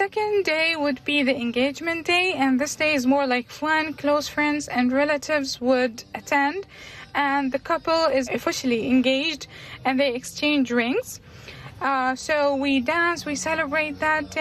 second day would be the engagement day, and this day is more like fun. Close friends and relatives would attend, and the couple is officially engaged and they exchange rings. So we dance, we celebrate that day.